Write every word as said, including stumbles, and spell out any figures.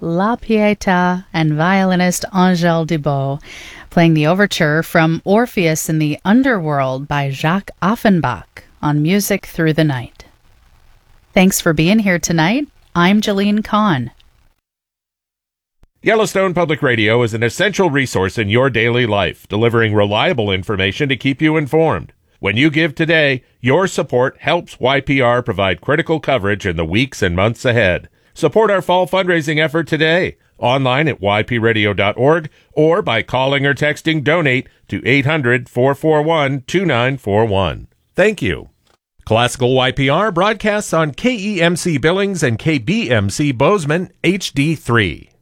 La Pietà and violinist Angèle Dubos, playing the overture from Orpheus in the Underworld by Jacques Offenbach on Music Through the Night. Thanks for being here tonight. I'm Jolene Kahn. Yellowstone Public Radio is an essential resource in your daily life, delivering reliable information to keep you informed. When you give today, your support helps Y P R provide critical coverage in the weeks and months ahead. Support our fall fundraising effort today, online at y p radio dot org or by calling or texting DONATE to eight hundred, four four one, two nine four one. Thank you. Classical Y P R broadcasts on K E M C Billings and K B M C Bozeman H D three.